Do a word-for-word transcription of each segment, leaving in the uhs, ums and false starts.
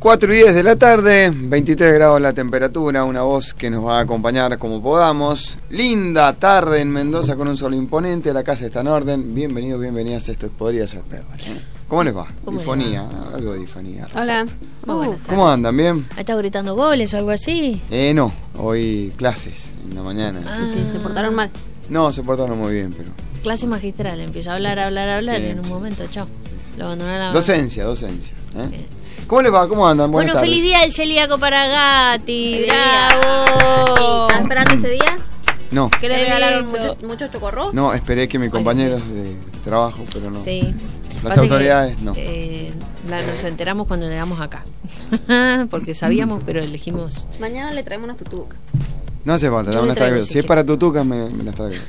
cuatro y diez de la tarde, veintitrés grados la temperatura, una voz que nos va a acompañar como podamos. Linda tarde en Mendoza con un sol imponente, la casa está en orden. Bienvenidos, bienvenidas, esto podría ser peor, ¿eh? ¿Cómo les va? ¿Cómo Difonía, les va? algo de difonía. Hola. Uh, ¿Cómo andan? ¿Bien? ¿Ha estado gritando goles o algo así? Eh, no, hoy clases en la mañana. Ah, Sí, se portaron mal. No, se portaron muy bien, pero... Clase magistral, empieza a hablar, hablar, hablar Sí, y en un sí. momento, chao. Lo abandonaron. Docencia, docencia. ¿eh? Bien. ¿Cómo les va? ¿Cómo andan? Buenas Bueno, tardes. feliz día del celíaco para Gati. Feliz ¡Bravo! ¿Estás esperando ese día? No, ¿Que le Qué regalaron lindo. muchos mucho chocorro? no, esperé que mis compañeros de trabajo, pero no. Sí. Las Pasa que, autoridades, no. eh, la- nos enteramos cuando llegamos acá. Porque sabíamos, pero elegimos. Mañana le traemos unas tutucas. No hace falta, Yo me le las traigo, traigo. si Si es quiere. para tutucas, me, me las traigo.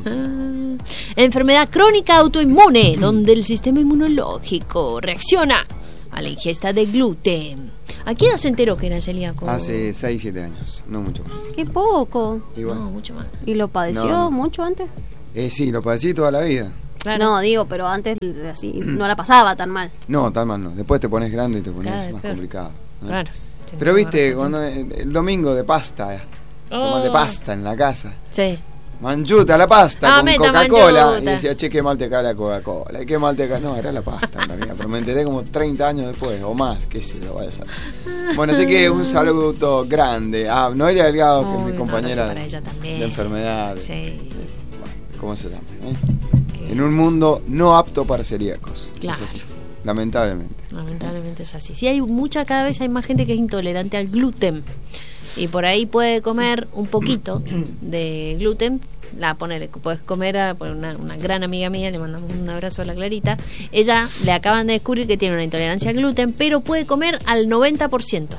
Enfermedad crónica autoinmune, donde el sistema inmunológico reacciona a la ingesta de gluten. ¿A qué edad se enteró que era celíaco? Hace seis, siete años, no mucho más. Qué poco. Igual. No, mucho más. ¿Y lo padeció No, no. mucho antes? Eh, sí, lo padecí toda la vida. Claro. No, digo, pero antes así no la pasaba tan mal. No, tan mal no. Después te pones grande y te pones Cada vez más peor. complicado. ¿no? Claro. Pero viste, cuando el, el domingo de pasta, eh, Oh. tomate pasta en la casa. Sí. Manchuta la pasta Ah, con meta Coca-Cola. Y manchuta. decía, che, qué mal te cae la Coca-Cola. Y qué mal te cae. No, era la pasta en realidad. Pero me enteré como treinta años después o más. Qué sé yo, vaya a saber. Bueno, así que un saludo grande a Noelia Delgado, que Uy, es mi un compañera abrazo para de, ella también. de enfermedades. Sí. Bueno, ¿cómo se llama? eh? Que- En un mundo no apto para celíacos. Claro. Es así, lamentablemente. Lamentablemente es así. Sí, hay mucha, cada vez hay más gente que es intolerante al gluten. Y por ahí puede comer un poquito de gluten. La ponele, puedes comer a por una, una gran amiga mía, le mandamos un abrazo a la Clarita. Ella le acaban de descubrir que tiene una intolerancia al gluten, pero puede comer al noventa por ciento.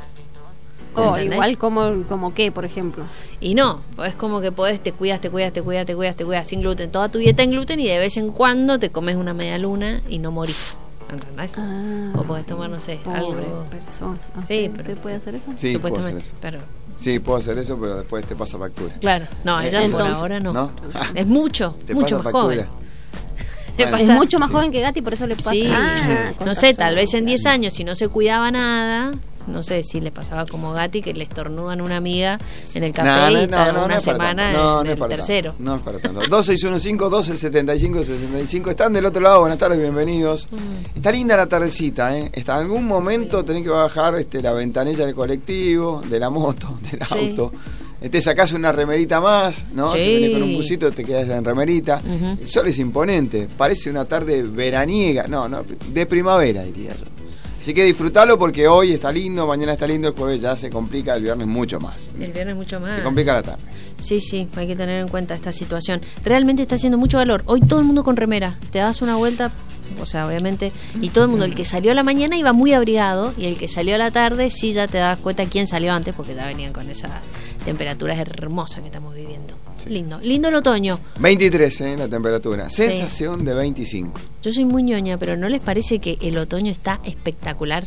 O ¿Entendés? igual como, como qué, por ejemplo. Y no, es como que podés, te cuidas, te cuidas, te cuidas, te cuidas, te cuidas sin gluten, toda tu dieta en gluten y de vez en cuando te comes una media luna y no morís. ¿Entendés? Ah, O podés tomar, no sé, pobre algo. persona. ¿Ah, Sí, ¿usted- pero- ¿usted puede hacer eso? Sí, puedo Supuestamente. hacer eso. Pero, Sí, puedo hacer eso, pero después te pasa factura. claro, no, ella Eh, por entonces, ahora no. ¿no? Es mucho, Te mucho pasa más factura. joven. Te Bueno, Es pasa- mucho más sí. joven que Gati, por eso le pasa. Sí, Ah, con no sé, razón. tal vez en diez años, si no se cuidaba nada, no sé si le pasaba como Gati, que le estornudan una amiga en el café No, y no, está no, no, una no es para semana tanto. No, en no es el para tercero. tanto. No es para tanto. dos seis uno cinco, doce setenta y cinco, sesenta y cinco. Están del otro lado, buenas tardes, bienvenidos. Mm. Está linda la tardecita, ¿eh? Está, en algún momento tenés que bajar este, la ventanilla del colectivo, de la moto, del Sí. auto. Te sacás una remerita más, ¿no? Sí. Si venís con un busito te quedas en remerita. Ujú. El sol es imponente, parece una tarde veraniega, no, no, de primavera diría yo. Así que disfrutalo porque hoy está lindo, mañana está lindo, el jueves ya se complica, el viernes mucho más. El viernes mucho más. Se complica la tarde. Sí, sí, hay que tener en cuenta esta situación. Realmente está haciendo mucho calor. Hoy todo el mundo con remera. Te das una vuelta, o sea, obviamente, y todo el mundo, el que salió a la mañana iba muy abrigado y el que salió a la tarde sí ya te das cuenta quién salió antes porque ya venían con esas temperaturas hermosas que estamos viviendo. Sí. Lindo, lindo el otoño. veintitrés, ¿eh? La temperatura. Sensación de veinticinco. Yo soy muy ñoña, pero ¿no les parece que el otoño está espectacular?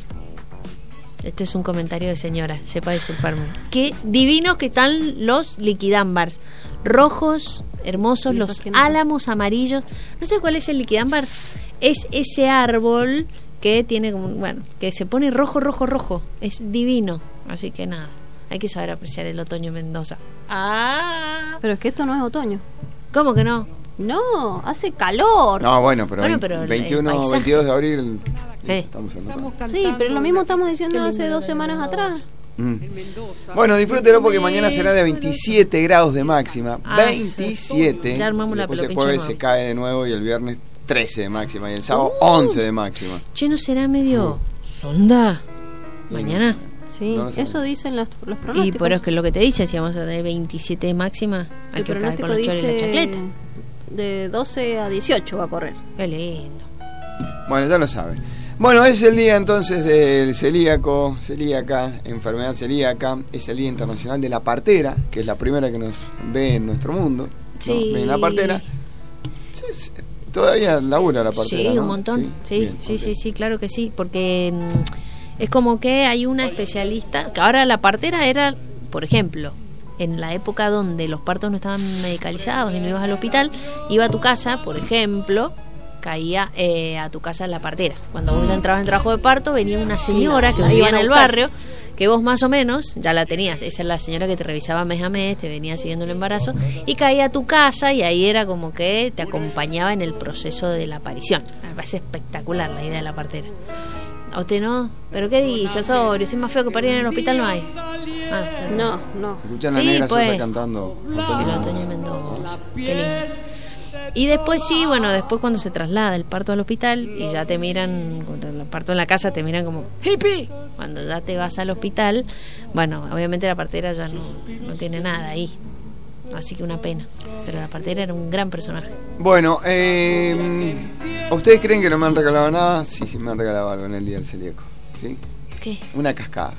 Este es un comentario de señora, sepa disculparme. Qué divinos que están los liquidámbars. Rojos, hermosos, ¿Y esos los quiénes son? álamos amarillos. No sé cuál es el liquidámbar. Es ese árbol que tiene como, bueno, que se pone rojo, rojo, rojo. Es divino. Así que nada, hay que saber apreciar el otoño en Mendoza. Ah, Pero es que esto no es otoño. ¿cómo que no? No, hace calor. No, bueno, pero, Bueno, vein- pero el- el veintiuno, paisaje. veintidós de abril Sí. estamos en otoño. Sí, pero lo mismo estamos diciendo Qué hace lindo dos de semanas Mendoza. atrás. Mm. Bueno, disfrútelo porque mañana será de veintisiete grados de máxima. Ah, veintisiete. sí. Ya armamos la Después el pelopincha jueves de se nuevo. cae de nuevo y el viernes trece de máxima y el sábado Uh. once de máxima. Che, ¿no será medio sonda? Mañana. Sí, No lo sé. eso dicen los, los pronósticos. Y pero es que lo que te dice, si vamos a tener veintisiete de máxima, hay El que caer pronóstico con los choros y la dice chacleta. de doce a dieciocho va a correr. Qué lindo. Bueno, ya lo saben. Bueno, es el día entonces del celíaco, celíaca, enfermedad celíaca. Es el Día Internacional de la Partera, que es la primera que nos ve en nuestro mundo. ¿no? Sí. Ven la partera. Sí, sí, todavía labura la partera, Sí, ¿no? un montón. Sí, Bien, sí, ok. sí, sí, claro que sí, porque mm, es como que hay una especialista, que ahora la partera era, por ejemplo, en la época donde los partos no estaban medicalizados y no ibas al hospital, iba a tu casa, por ejemplo, caía eh, a tu casa la partera. Cuando vos ya entrabas en trabajo de parto, venía una señora que la vivía iban en a el buscar. barrio, que vos más o menos ya la tenías. Esa es la señora que te revisaba mes a mes, te venía siguiendo el embarazo, y caía a tu casa y ahí era como que te acompañaba en el proceso de la aparición. Me parece espectacular la idea de la partera. ¿A usted no? ¿Pero qué dice, Osorio? Si es más feo que parir en el hospital no hay. Ah, está bien. No, no. Escuchan la Sí, negra pues. Sosa cantando. Y la Otoño Mendoza. Qué lindo. Y después sí, bueno, después cuando se traslada el parto al hospital y ya te miran, cuando el parto en la casa te miran como hippie. Cuando ya te vas al hospital, bueno, obviamente la partera ya no, no tiene nada ahí. Así que una pena. Pero la partera era un gran personaje. Bueno, eh, ¿ustedes creen que no me han regalado nada? Sí, sí, me han regalado algo en el día del celíaco. ¿Sí? ¿Qué? Una cascada.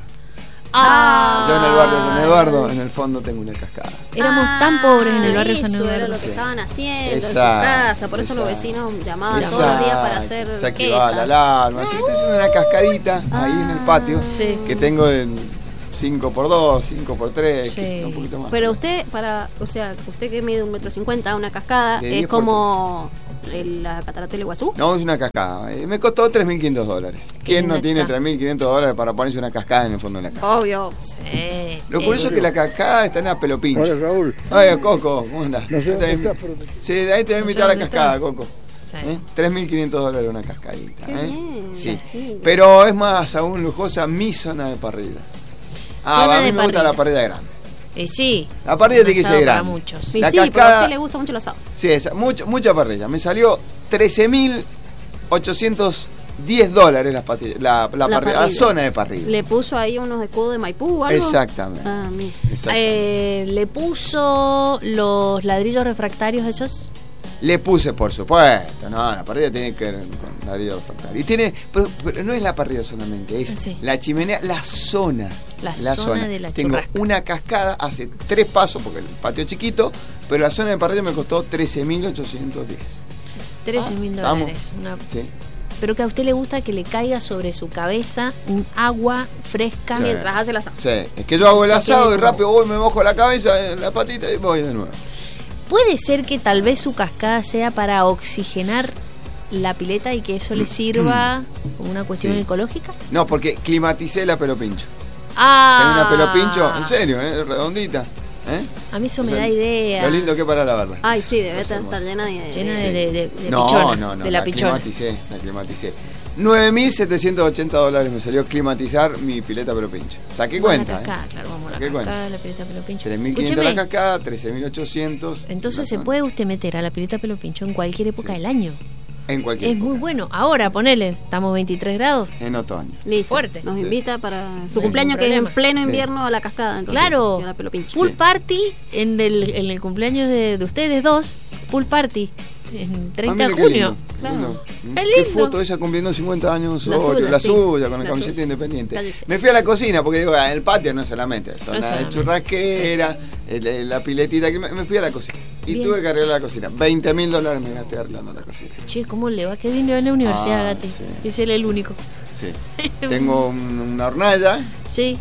Ah, Yo en el barrio San Eduardo, en el fondo tengo una cascada. Éramos tan pobres en el Ah, barrio San eso era Eduardo. lo que Sí. estaban haciendo Exacto, en su casa. Por eso los exacto. vecinos llamaban todos los días para hacer Se activaba la quejas. alarma. Así que esto es una cascadita ahí en el patio Sí. que tengo de cinco por dos, cinco por tres, Sí. que es un poquito más. Pero usted, para, o sea, usted que mide un metro cincuenta, una cascada, De es diez por como el- la catarata del Iguazú. No, es una cascada. Eh, Me costó tres mil quinientos dólares. ¿Quién no linda tiene está. tres mil quinientos dólares para ponerse una cascada en el fondo de la casa? Obvio. Sí. Lo curioso Eh, es que la cascada está en la pelopincho. Hola, Raúl. Ay, Coco, ¿cómo andás? No sé dónde Ahí te- estás, pero te- Sí, de ahí te voy a No sé invitar a la dónde cascada, está. Coco. sí. ¿Eh? tres mil quinientos dólares una cascadita. Qué ¿eh? bien, Sí. lindo. Pero es más aún lujosa mi zona de parrilla. Ah, Zona a mí de me gusta parrilla. la parrilla grande. Y sí. La parrilla Un tiene que asado ser para grande. muchos. Sí, La sí, pero a cascada- usted le gusta mucho el asado. Sí, esa, mucha, mucha parrilla. Me salió trece mil ochocientos diez dólares la, pati- la, la, La parrilla, la parrilla. zona de parrilla. ¿Le puso ahí unos escudos de Maipú o algo? Exactamente. Ah, mira. Exactamente. Eh, le puso los ladrillos refractarios esos. Le puse, por supuesto, no, la parrilla tiene que ver con ladrillo refractario. Y tiene, pero, pero no es la parrilla solamente, es Sí. la chimenea, la zona. La zona de la Tengo churrasca. una cascada, hace tres pasos, porque el patio es chiquito, pero la zona de parrilla me costó trece mil ochocientos diez. trece mil Ah, dólares. Una- ¿Sí? Pero que a usted le gusta que le caiga sobre su cabeza un agua fresca. Sí. Mientras hace el asado. Sí, es que yo hago el Que asado quede y como- rápido voy, me mojo la cabeza, eh, la patita y voy de nuevo. Puede ser que tal vez su cascada sea para oxigenar la pileta y que eso le sirva como una cuestión Sí. ecológica. No, porque climaticé la pelo pincho. Ah, Es una pelo pincho, en serio, ¿eh? Redondita. ¿eh? A mí eso O me sea, da idea. Lo lindo que es para lavarla. Ay, sí, debe Es estar hermoso. llena de... Llena de, Sí. de, de- de no, pichona, no, no, de la, la pichona. climaticé, la climaticé. nueve mil setecientos ochenta dólares me salió climatizar mi pileta pero pincho. Saqué Vamos a cuenta, la ¿eh? cascada, claro, vamos a la Saqué cascada, cuenta. la pileta pelo pincho. tres mil quinientos Escúcheme, la cascada, trece mil ochocientos. entonces se la- puede usted meter a la pileta pelo pincho en cualquier época Sí. del año. En cualquier Es muy época. bueno. Ahora, ponele, estamos veintitrés grados. En otoño. Listo. Fuerte. Nos Sí. invita para su Sí. cumpleaños, Sin que es en problema. pleno Sí. invierno a la cascada. Entonces, Claro. y a la pelo pincho. Pool Sí. party en el, en el cumpleaños de, de ustedes dos. Pool party. En treinta Ah, de mire qué junio. lindo, qué Claro. lindo. ¿Mm? Qué Qué lindo. foto ella cumpliendo cincuenta años, La Osorio, suya, la sí. suya, con la La camiseta suya. independiente. Cállese. Me fui a la cocina, porque digo, ah, el patio no es solamente, zona de solamente. churrasquera, el- el- la piletita, que me, me fui a la cocina. Y Bien. tuve que arreglar la cocina. veinte mil dólares me gasté arreglando la cocina. Che, ¿cómo le va? Qué bien le va en la universidad, Ah, Gati. sí. Es él el único. Sí. Tengo un- una hornalla, Sí.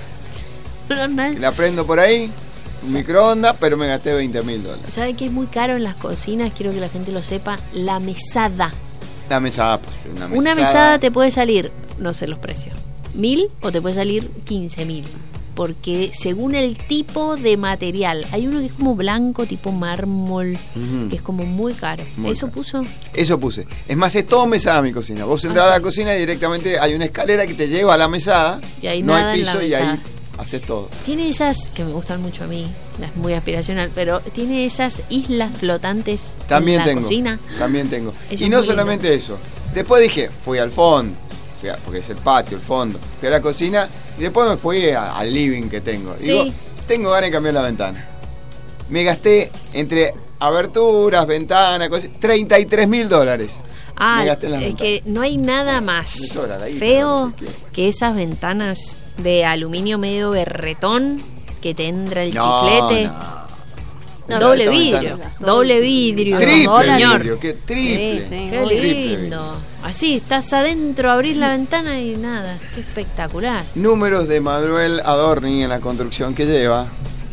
No, no, que la prendo por ahí, un microondas, pero me gasté veinte mil dólares. ¿Sabe qué es muy caro en las cocinas? Quiero que la gente lo sepa. La mesada. La mesada, pues, una mesada. Una mesada te puede salir, no sé los precios, mil o te puede salir quince mil. Porque según el tipo de material, hay uno que es como blanco, tipo mármol, Ujú. que es como muy caro. Muy ¿Eso caro. puso? Eso puse. Es más, es todo mesada mi cocina. Vos entras Ah, a la sí. cocina y directamente hay una escalera que te lleva a la mesada. Y ahí no nada hay en la piso y mesada. ahí haces todo. Tiene esas, que me gustan mucho a mí, es muy aspiracional, pero tiene esas islas flotantes También en la tengo. cocina. También tengo. Eso y es no muy solamente eso. Después dije, fui al fondo, fui a- porque es el patio, el fondo. Fui a la cocina y después me fui a- al living que tengo. Sí. Digo, tengo ganas de cambiar la ventana. Me gasté entre aberturas, ventanas, cosas, treinta y tres mil dólares. Ah, Me gasté en las es ventanas. que no hay nada más Me sobra la guita, feo lo que quiero. que esas ventanas de aluminio medio berretón que te entra el No, chiflete. no. No, Doble esa vidrio, ventana. doble vidrio, Triple señor. vidrio, qué triple. Sí, sí. Qué Triple lindo. vidrio. Así, estás adentro, abrís la ventana y nada. Qué espectacular. Números de Manuel Adorni en la construcción que lleva.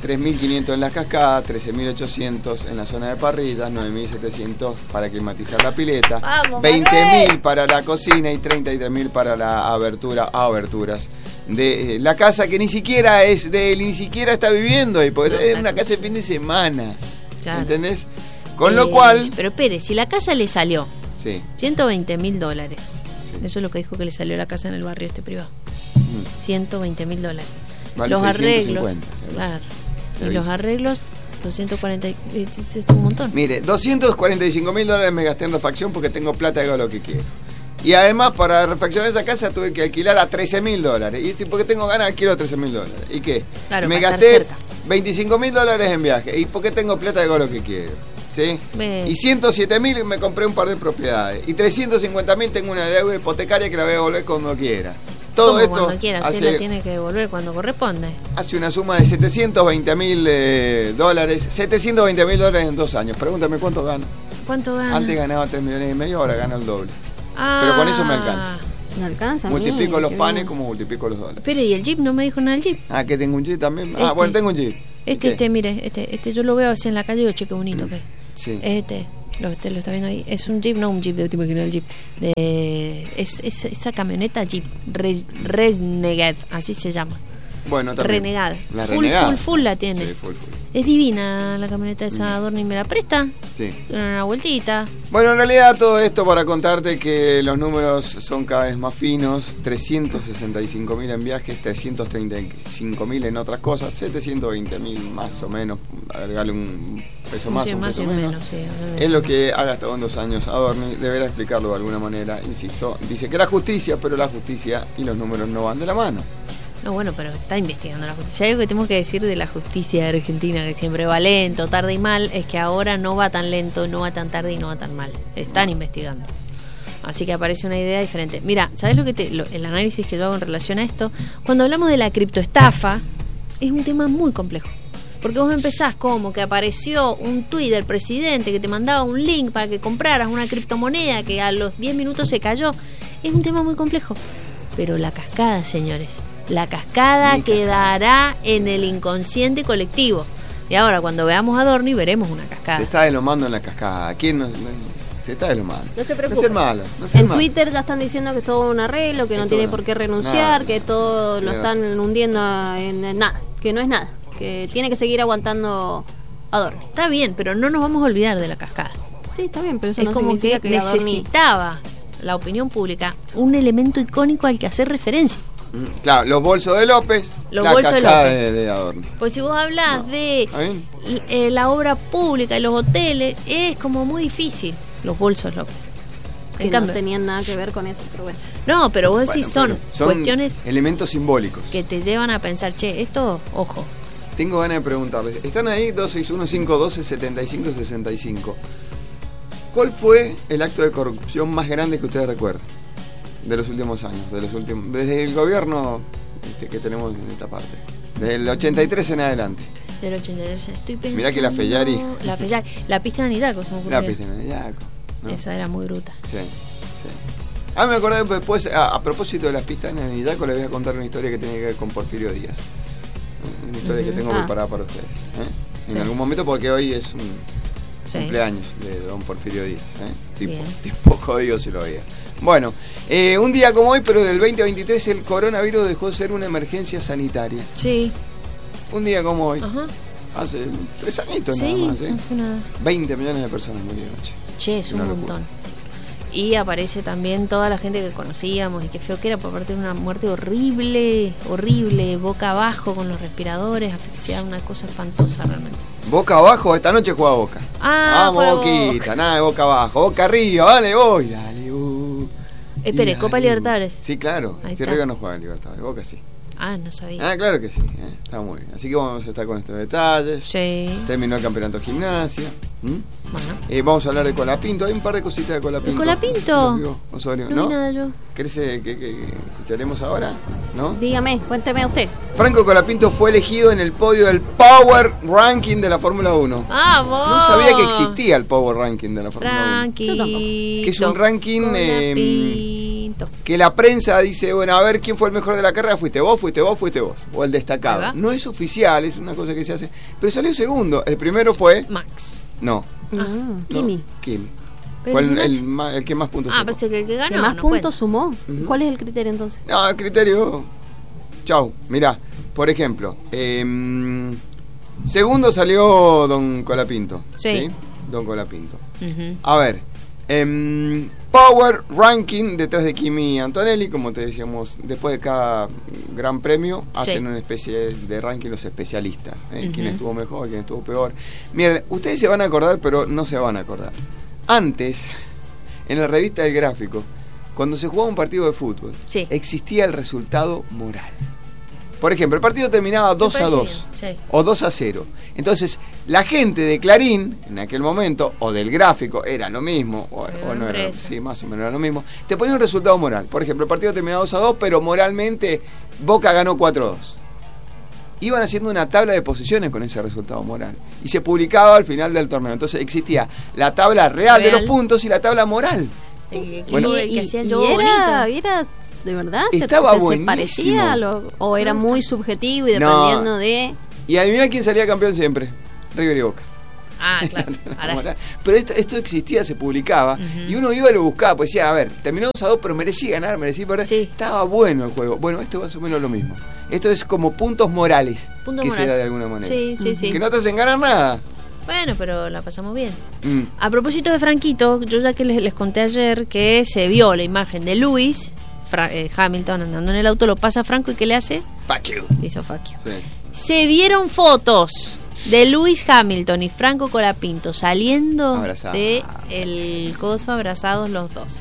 tres mil quinientos en las cascadas, trece mil ochocientos en la zona de parrillas, nueve mil setecientos para climatizar la pileta, Vamos, veinte mil para la cocina y treinta y tres mil para la abertura, aberturas de eh, la casa, que ni siquiera es de él, ni siquiera está viviendo ahí, porque No, es la una cosa- casa de fin de semana. Claro. ¿Entendés? Con Eh, lo cual... Pero espere, si la casa le salió Sí. ciento veinte mil dólares, Sí. eso es lo que dijo que le salió la casa en el barrio este privado. Mm. ciento veinte mil dólares. Vale los seiscientos arreglos. cincuenta, Claro. Te Y aviso. los arreglos, doscientos cuarenta. Es, es un montón. Mire, doscientos cuarenta y cinco mil dólares me gasté en refacción porque tengo plata y hago lo que quiero. Y además, para refaccionar esa casa tuve que alquilar a trece mil dólares. Y si porque tengo ganas, alquilo trece mil dólares. ¿Y qué? Claro, me para estar gasté cerca. veinticinco mil dólares en viaje. ¿Y porque tengo plata y hago lo que quiero? ¿Sí? Ve. Y ciento siete mil me compré un par de propiedades. Y trescientos cincuenta mil tengo una deuda hipotecaria que la voy a devolver cuando quiera. Todo Como esto cuando quiera, usted la hace, tiene que devolver cuando corresponde. hace una suma de setecientos veinte mil eh, dólares. setecientos veinte mil dólares en dos años. Pregúntame cuánto gano. ¿Cuánto gana? Antes ganaba tres millones y medio, ahora gano el doble. Ah, pero con eso me alcanza. No alcanza. Multiplico mire, los qué panes bien. como multiplico los dólares. Espere, ¿y el Jeep? No me dijo nada del Jeep. Ah, que tengo un Jeep también. Ah, Este. bueno, tengo un Jeep. ¿Y Este, qué? este, mire, este, este yo lo veo así en la calle y digo, che, qué bonito que es. Sí. Este, lo, usted lo está viendo ahí. Es un Jeep, no un Jeep de última generación, Jeep. De, es, es esa camioneta Jeep, Re, Renegade, así se llama. Bueno, también. Renegade. La Full, Renegade. full, full la tiene. Sí, full, full. Es divina la camioneta esa, Mm. Adorni, ¿me la presta? Sí. Una vueltita. Bueno, en realidad todo esto para contarte que los números son cada vez más finos. trescientos sesenta y cinco mil en viajes, trescientos treinta y cinco mil en otras cosas, setecientos veinte mil más o menos. Agregarle un peso más, Sí, un más peso y menos. menos, sí, hablando de Es lo eso. que ha gastado en dos años Adorni. Deberá explicarlo de alguna manera, insisto. Dice que la justicia, pero la justicia y los números no van de la mano. No, bueno, pero está investigando la justicia. Hay algo que tenemos que decir de la justicia de Argentina, que siempre va lento, tarde y mal, es que ahora no va tan lento, no va tan tarde y no va tan mal. Están investigando. Así que aparece una idea diferente. Mira, ¿sabes lo que te, lo, el análisis que yo hago en relación a esto? Cuando hablamos de la criptoestafa, es un tema muy complejo. Porque vos empezás como que apareció un tuit del presidente que te mandaba un link para que compraras una criptomoneda que a los diez minutos se cayó. Es un tema muy complejo. Pero la cascada, señores, la cascada Mi quedará en el inconsciente colectivo. Y ahora cuando veamos a Adorni veremos una Se cascada. está deslomando en la cascada. ¿Quién no, no- se está deslomando? No se preocupe. No ser malo. No ser En malo. Twitter ya están diciendo que es todo un arreglo, que no Esto tiene no- por qué renunciar, nada. que todo lo Tiene están razón. hundiendo en, en nada, que no es nada, que tiene que seguir aguantando Adorni. Está bien, pero no nos vamos a olvidar de la cascada. Sí, está bien, pero eso Es no como significa que, que, Adorni- necesitaba la opinión pública un elemento icónico al que hacer referencia. Mm, Claro, los bolsos de López, Los la bolsos de cascada López. de, de Adorno. Pues si vos hablas No. de ¿Está bien? eh, la obra pública y los hoteles, es como muy difícil. Los bolsos López. que En no cambio, tenían nada que ver con eso, pero bueno. no, pero vos decís Bueno, son, pero son cuestiones elementos simbólicos. que te llevan a pensar, che, esto, ojo. Tengo ganas de preguntarles. Están ahí dos seis uno, cinco uno dos, siete cinco seis cinco. ¿Cuál fue el acto de corrupción más grande que ustedes recuerdan de los últimos años? De los últimos, desde el gobierno este, que tenemos en esta parte. Desde el ochenta y tres en adelante. Del ochenta y tres, estoy pensando. Mirá que la Fellari. La Fellari. La pista de Anillaco, se me ocurrió. La pista en el Yaco, ¿no? Esa era muy bruta. Sí, sí. Ah, me acordé después, a, a propósito de las pistas en el Yaco, les voy a contar una historia que tiene que ver con Porfirio Díaz. Una historia Ujú. que tengo Ah. preparada para ustedes. ¿eh? En Sí. algún momento, porque hoy es un Sí. cumpleaños de don Porfirio Díaz. ¿eh? Tipo, Bien. tipo jodido si lo veía. Bueno, eh, un día como hoy, pero del veinte veintitrés, el coronavirus dejó de ser una emergencia sanitaria. Sí. Un día como hoy, Ajá. hace tres añitos Sí, nada más. ¿eh? hace nada. veinte millones de personas murieron. che. Che, es un Una locura. montón. Y aparece también toda la gente que conocíamos y qué feo que era, por parte de una muerte horrible, horrible, boca abajo con los respiradores, asfixiada, una cosa espantosa realmente. Boca abajo, esta noche juega Boca. Ah, Vamos, juega Boquita, Boca. nada de Boca abajo. Boca arriba, vale, voy, dale, uh. Espere, Y Copa dale, uh. Libertadores. Sí, claro. Ahí Si está. River no juega en Libertadores, Boca sí. Ah, no sabía. Ah, claro que sí, eh, está muy bien. Así que vamos a estar con estos detalles. Sí. Terminó el campeonato de gimnasia. ¿Mm? Bueno. Eh, vamos a hablar de Colapinto. Hay un par de cositas de Colapinto. ¿De Colapinto? Sí, lo vio, Osorio, No, ¿no? vi nada yo. ¿Crees eh, que, que- que escucharemos ahora? ¿No? Dígame, cuénteme usted. Franco Colapinto fue elegido en el podio del Power Ranking de la Fórmula uno. ¡Vamos! No sabía que existía el Power Ranking de la Fórmula uno. Franquito. Que es un ranking, eh, Colapinto. que la prensa dice, bueno, a ver quién fue el mejor de la carrera, fuiste vos, fuiste vos, fuiste vos, o el destacado. No es oficial, es una cosa que se hace, pero salió segundo. El primero fue Max. No. Ah, no Kimi. Kimi. Pero Fue el, si el, Max- ma- el que más puntos Ah, sumó. pensé que el que ganó. ¿Qué más no puntos cuenta. sumó? Ujú. ¿Cuál es el criterio entonces? No, el criterio. Chau, mirá, por ejemplo, eh, segundo salió Don Colapinto. Sí. Don Colapinto. Ujú. A ver, em, Power Ranking detrás de Kimi y Antonelli, como te decíamos, después de cada gran premio hacen Sí. una especie de ranking los especialistas, ¿eh? Ujú. Quién estuvo mejor, quién estuvo peor. Miren, ustedes se van a acordar, pero no se van a acordar. Antes, en la revista del Gráfico, cuando se jugaba un partido de fútbol, Sí. existía el resultado moral. Por ejemplo, el partido terminaba dos a parece dos bien, sí. o dos a cero. Entonces, la gente de Clarín, en aquel momento, o del Gráfico, era lo mismo, o, Era o no era, empresa. sí, más o menos era lo mismo, te ponía un resultado moral. Por ejemplo, el partido terminaba dos a dos, pero moralmente Boca ganó cuatro a dos. Iban haciendo una tabla de posiciones con ese resultado moral. Y se publicaba al final del torneo. Entonces existía la tabla real, de Real. los puntos y la tabla moral. El, Bueno. bueno, el que hacía el y juego era, bonito. era, de verdad, se- Estaba se, se buenísimo. parecía a lo- o era muy subjetivo y No. dependiendo de... Y adivina quién salía campeón siempre. River y Boca. Ah, claro. Ahora, Pero esto, esto existía, se publicaba, Ujú. y uno iba y lo buscaba, pues decía, a ver, terminó dos a dos, pero merecía ganar, merecía perder. Sí. Estaba bueno el juego. Bueno, esto es más o menos lo mismo. Esto es como puntos morales punto que moral. se da de alguna manera. Sí, sí, sí. Que no te hacen ganar nada. Bueno, pero la pasamos bien. Mm. A propósito de Franquito, yo ya que les, les conté ayer que se vio la imagen de Lewis Fra- eh, Hamilton andando en el auto, lo pasa a Franco y ¿qué le hace? Fuck you. Le hizo fuck you. Sí. Se vieron fotos de Lewis Hamilton y Franco Colapinto saliendo Abrazados. de el coso, abrazados los dos.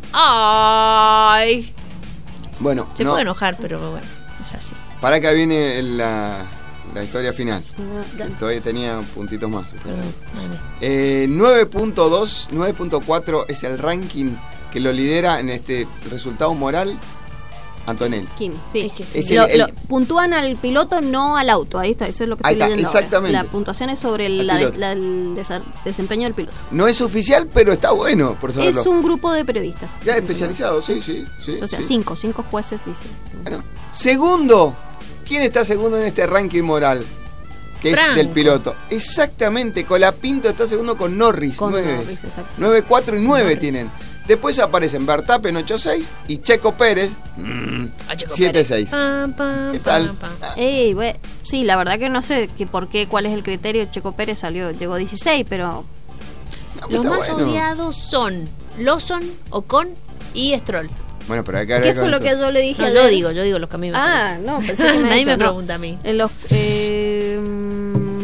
Ay, Bueno, se no, puede enojar, pero bueno, es así. para acá viene el- la, la historia final. Ya- Todavía tenía puntitos más. supongo. Perdón, ay, Eh, nueve punto dos, nueve punto cuatro es el ranking que lo lidera en este resultado moral Antonelli. Kim, sí. Es que sí. Es Lo- el- lo- el- puntúan al piloto, no al auto. Ahí está, eso es lo que Ahí estoy está, leyendo ahora. exactamente. La puntuación es sobre el, Al la- piloto. la- el desa- desempeño del piloto. No es oficial, pero está bueno por saberlo. Es un grupo de periodistas. Ya especializado, sí, sí, sí. O sea, sí. cinco, cinco jueces dicen. Bueno, segundo, ¿quién está segundo en este ranking moral? Que Franco. es del piloto. Exactamente, Colapinto está segundo con Norris, Con nueve. Norris, exacto. nueve, cuatro y nueve tienen. Después aparecen Verstappen ocho seis y Checo Pérez mm, A Checo siete Pérez. seis. Pam, pam, ¿Qué tal? pam, pam. Ah, Ey, we- sí, la verdad que no sé que por qué, cuál es el criterio. Checo Pérez salió, llegó dieciséis, pero no, pero Los está más bueno. odiados son Lawson, Ocon y Stroll. Bueno, pero hay que ¿qué hablar fue con lo que estos. yo le dije No, ayer? yo digo, yo digo los que a mí me Ah, parecen. no, pensé que me Nadie dicho, me no. pregunta a mí. En los, eh, mm,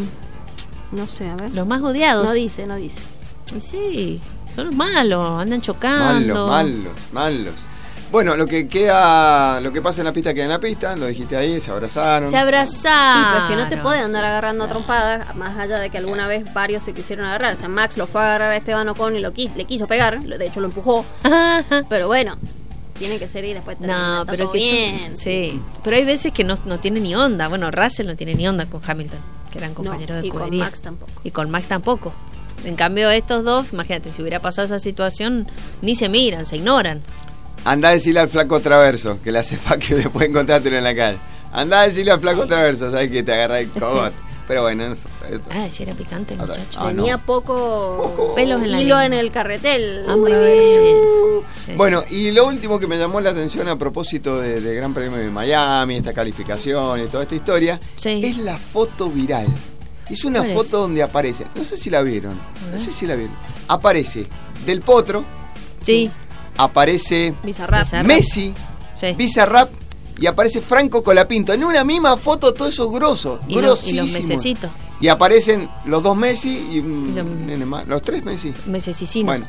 no sé, a ver. Los más odiados. No dice, no dice. Y sí, son los malos, andan chocando. Malos, malos, malos. Bueno, lo que queda, lo que pasa en la pista queda en la pista, lo dijiste ahí, se abrazaron. Se abrazaron. Sí, pero es que no te pueden andar agarrando a trompadas, más allá de que alguna vez varios se quisieron agarrar. O sea, Max lo fue a agarrar a Esteban Ocon y lo quis- le quiso pegar, de hecho lo empujó. Pero bueno, tiene que ser y después termina, No, está pero todo que son- bien. sí, pero hay veces que no, no tiene ni onda. Bueno, Russell no tiene ni onda con Hamilton, que eran compañeros No, de y con escudería. Max tampoco. Y con Max tampoco. En cambio, estos dos, imagínate, si hubiera pasado esa situación, ni se miran, se ignoran. Andá a decirle al flaco Traverso, que le hace fuck you después de encontrártelo en la calle. Andá a decirle al flaco Traverso, sabes que te agarra el cogote. Pero bueno, eso, eso. Ah, si era picante el Ah, muchacho. ah, Tenía no. poco, Poco. Pelos en la hilo lengua. en el carretel. Ah, muy A bien. ver, Sí. Bueno, y lo último que me llamó la atención a propósito de, de Gran Premio de Miami, esta calificación y toda esta historia, Sí. es la foto viral. Es una ¿Cuál es? foto donde aparece, no sé si la vieron, no sé si la vieron. Aparece Del Potro, Sí, aparece Bizarrap. Bizarrap. Messi, sí. Bizarrap y aparece Franco Colapinto. En una misma foto todo eso grosso, Y, lo- y grosísimo. los mesecitos. Y aparecen los dos Messi y un Y los- nene más, los tres Messi. Mesecicinos. Bueno,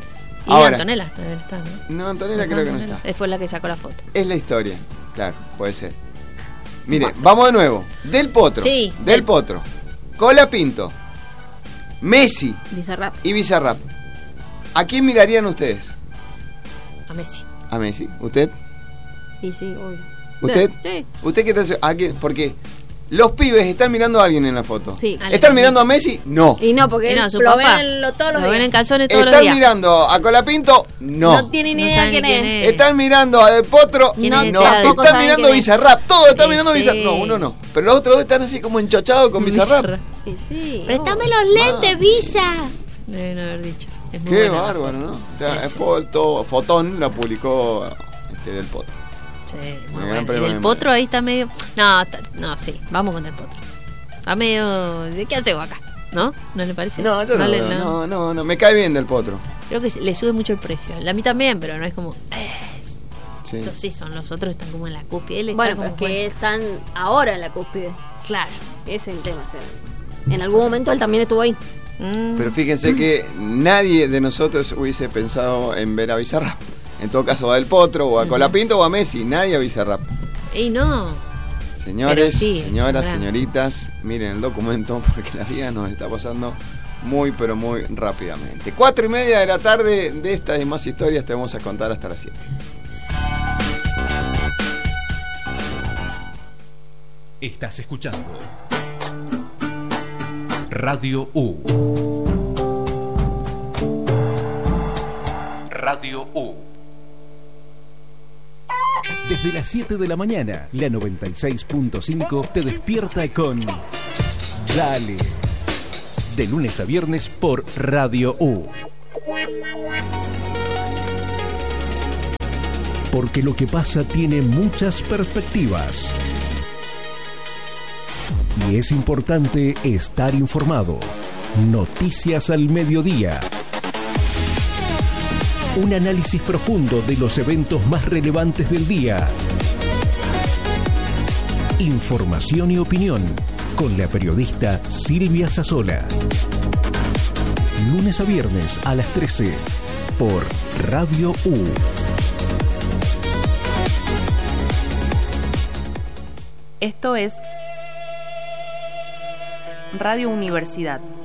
y ahora. Antonella también está, ¿no? no, Antonella creo que no está. Eh, Fue la que sacó la foto. Es la historia, claro, puede ser. Mire, vamos de nuevo. Del Potro. Sí, Del del- Potro. Colapinto. Messi Bizarrap. y Bizarrap. ¿A quién mirarían ustedes? A Messi. A Messi. ¿Usted? Y sí, obvio. ¿Usted? Sí. ¿Usted qué tal? ¿A quién? Porque Los pibes están mirando a alguien en la foto. Sí. ¿Están mirando a Messi? No. Y no, porque Y no, él su lo papá. ven lo- todos los Lo ven días. en calzones todos los ¿Están días. mirando a Colapinto? No. No tiene ni No idea saben quién ni quién es. es. ¿Están mirando a Del Potro? ¿Quién No. es no. este? Tampoco ¿Están saben mirando quién a es. Bizarrap? Todos están Sí, mirando a sí. Bizarrap. No, uno no. Pero los otros dos están así como enchochados con Bizarrap. Bizarrap. Sí, sí. Préstame oh. los lentes, Visa. Deben haber dicho. Es muy Qué buena. bárbaro, ¿no? O sea, Sí, sí. foto, Fotón la publicó este, Del Potro. Sí, Muy muy gran bueno. premio Y de el potro ahí está medio. No, está- no, sí, vamos con el potro. Está medio. ¿Qué hacemos acá? ¿No? ¿No le parece? No, yo no, le- no, no, no, no, me cae bien Del Potro. Creo que se- le sube mucho el precio. A mí también, pero no es como. Eh, Sí. estos sí son, los otros están como en la cúspide. Él está Bueno, como, pero es que están ahora en la cúspide. claro. Ese es el tema. O sea, en algún momento él también estuvo ahí. Mm, Pero fíjense que nadie de nosotros hubiese pensado en ver a Bizarrap. En todo caso a Del Potro o a Colapinto o a Messi. Nadie a Bizarrap. y no. Señores, Pero sí, señoras, es un gran- señoritas, miren el documento porque la vida nos está pasando muy pero muy rápidamente. Cuatro y media de la tarde, de estas y más historias te vamos a contar hasta las siete. Estás escuchando Radio U. Radio U. Desde las siete de la mañana, la noventa y seis punto cinco te despierta con Dale. De lunes a viernes por Radio U. Porque lo que pasa tiene muchas perspectivas. Y es importante estar informado. Noticias al mediodía. Un análisis profundo de los eventos más relevantes del día. Información y opinión con la periodista Silvia Sassola. Lunes a viernes a las trece por Radio U. Esto es Radio Universidad.